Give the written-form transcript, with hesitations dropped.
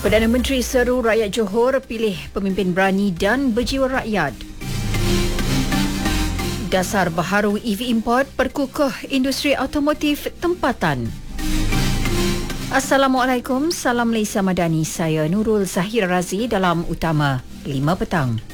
Perdana Menteri seru rakyat Johor pilih pemimpin berani dan berjiwa rakyat. Dasar baharu EV import perkukuh industri automotif tempatan. Assalamualaikum, salam Malaysia Madani. Saya Nurul Zahir Razi dalam Utama 5 petang.